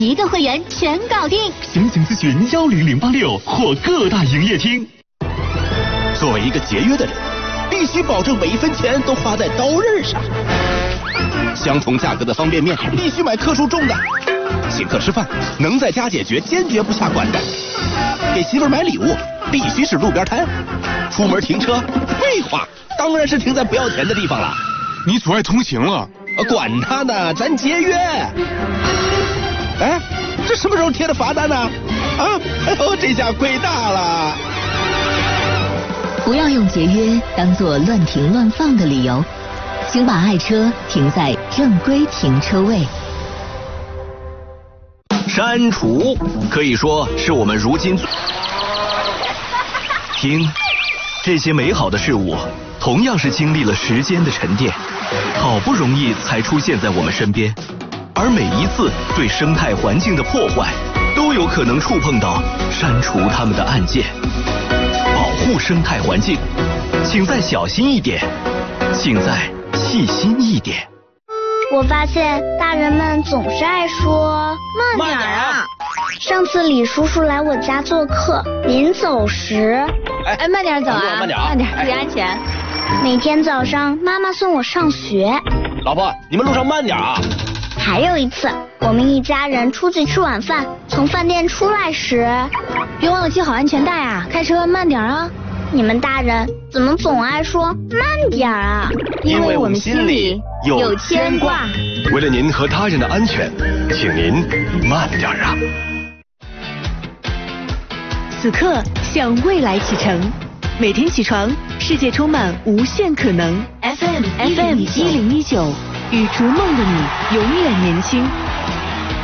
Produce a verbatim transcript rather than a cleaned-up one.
一个会员全搞定。 详情咨询幺零零八六或各大营业厅。 作为一个节约的人，必须保证每一分钱都花在刀刃上。相同价格的方便面，必须买克数重的。请客吃饭，能在家解决，坚决不下馆子。给媳妇儿买礼物，必须是路边摊。出门停车，废话，当然是停在不要钱的地方了。 你阻碍通行了。 管他呢，咱节约。哎，这什么时候贴的罚单呢？啊，哎呦，这下亏大了。 不要用节约当作乱停乱放的理由，请把爱车停在正规停车位。 删除可以说是我们如今听这些美好的事物，同样是经历了时间的沉淀，好不容易才出现在我们身边。而每一次对生态环境的破坏，都有可能触碰到删除它们的按键。保护生态环境，请再小心一点，请再细心一点。 我发现大人们总是爱说慢点啊。 上次李叔叔来我家做客，临走时， 哎，慢点走啊， 慢点啊， 慢点，注意安全。 每天早上妈妈送我上学。 老婆，你们路上慢点啊。 还有一次，我们一家人出去吃晚饭，从饭店出来时， 别忘了系好安全带啊！开车慢点啊！ 你们大人怎么总爱说慢点啊？ 因为我们心里有牵挂。 为了您和他人的安全，请您慢点啊！ 此刻向未来启程，每天起床，世界充满无限可能。F M F M 一零一九。与逐梦的你永远年轻。